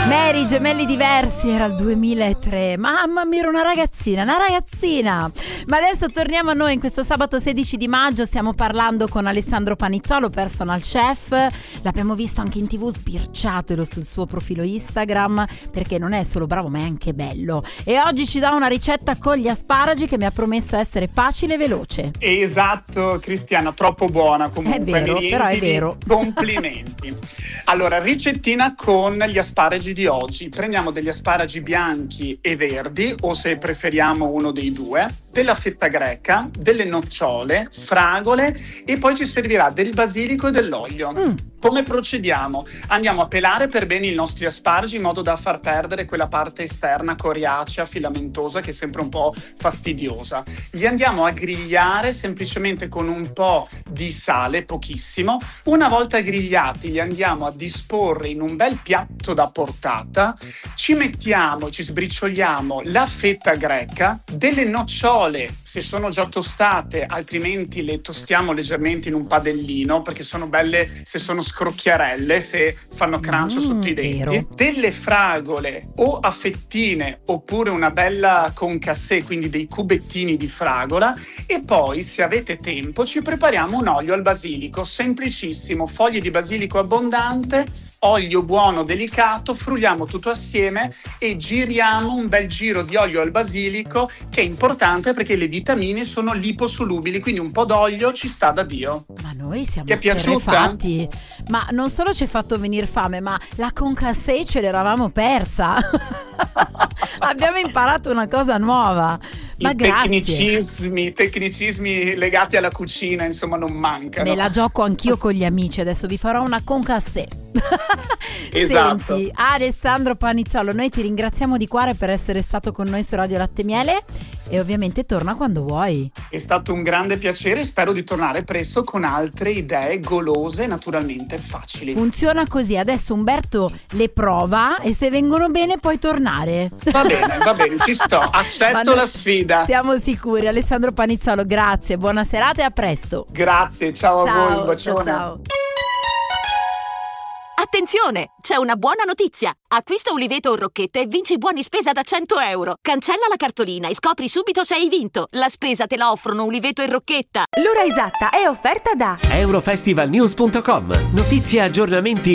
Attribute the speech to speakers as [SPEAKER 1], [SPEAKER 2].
[SPEAKER 1] Mary, gemelli diversi, era il 2003. Mamma mia, ero una ragazzina. Ma adesso torniamo a noi in questo sabato 16 di maggio. Stiamo parlando con Alessandro Panizzolo, personal chef. L'abbiamo visto anche in TV, sbirciatelo sul suo profilo Instagram, perché non è solo bravo ma è anche bello. E oggi ci dà una ricetta con gli asparagi che mi ha promesso essere facile e veloce.
[SPEAKER 2] Esatto, Cristiana, troppo buona comunque.
[SPEAKER 1] È vero, però è vero.
[SPEAKER 2] Complimenti. Allora, ricettina con gli asparagi di oggi. Prendiamo degli asparagi bianchi e verdi, o se preferiamo uno dei due, della fetta greca, delle nocciole, fragole, e poi ci servirà del basilico e dell'olio. Come procediamo? Andiamo a pelare per bene i nostri asparagi in modo da far perdere quella parte esterna coriacea, filamentosa, che è sempre un po' fastidiosa. Li andiamo a grigliare semplicemente con un po' di sale, pochissimo. Una volta grigliati li andiamo a disporre in un bel piatto da portata. Ci sbricioliamo la fetta greca, delle nocciole se sono già tostate, altrimenti le tostiamo leggermente in un padellino perché sono belle se sono scrocchiarelle, se fanno crunch sotto i denti. Vero. Delle fragole o a fettine oppure una bella concassé, quindi dei cubettini di fragola, e poi se avete tempo ci prepariamo un olio al basilico, semplicissimo, foglie di basilico abbondante, olio buono delicato, frulliamo tutto assieme e giriamo un bel giro di olio al basilico, che è importante perché le vitamine sono liposolubili, quindi un po' d'olio ci sta da Dio.
[SPEAKER 1] Ma noi siamo
[SPEAKER 2] sterrefatti.
[SPEAKER 1] Ma non solo ci hai fatto venire fame, ma la concassé ce l'eravamo persa. Abbiamo imparato una cosa nuova. Ma tecnicismi
[SPEAKER 2] legati alla cucina, insomma, non mancano.
[SPEAKER 1] Me la gioco anch'io con gli amici, adesso vi farò una concassé.
[SPEAKER 2] Esatto.
[SPEAKER 1] Senti, Alessandro Panizzolo, noi ti ringraziamo di cuore per essere stato con noi su Radio Latte Miele e ovviamente torna quando vuoi.
[SPEAKER 2] È stato un grande piacere, spero di tornare presto con altre idee golose, naturalmente facili.
[SPEAKER 1] Funziona così, adesso Umberto le prova e se vengono bene puoi tornare.
[SPEAKER 2] Va bene, ci sto, accetto la sfida.
[SPEAKER 1] Siamo sicuri. Alessandro Panizzolo, grazie, buona serata e a presto.
[SPEAKER 2] Grazie, ciao a voi, un bacione.
[SPEAKER 1] Ciao.
[SPEAKER 3] Attenzione! C'è una buona notizia! Acquista Uliveto o Rocchette e vinci buoni spesa da 100 euro. Cancella la cartolina e scopri subito se hai vinto. La spesa te la offrono Uliveto e Rocchetta.
[SPEAKER 4] L'ora esatta è offerta da
[SPEAKER 5] Eurofestivalnews.com. Notizie, aggiornamenti